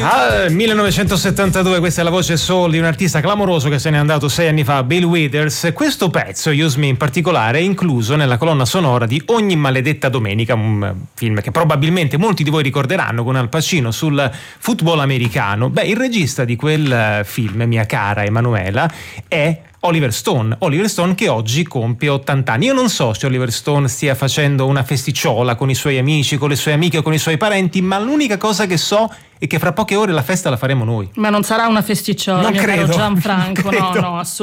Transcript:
1972, questa è la voce soul di un artista clamoroso che se n'è andato 6 anni fa, Bill Withers. Questo pezzo, Use Me in particolare, è incluso nella colonna sonora di Ogni maledetta domenica, un film che probabilmente molti di voi ricorderanno, con Al Pacino sul football americano. Beh, il regista di quel film, mia cara Emanuela, è Oliver Stone che oggi compie 80 anni. Io non so se Oliver Stone stia facendo una festicciola con i suoi amici, con le sue amiche o con i suoi parenti, ma l'unica cosa che so è che fra poche ore la festa la faremo noi. Ma non sarà una festicciola, non mio credo, caro Gianfranco, no, assolutamente.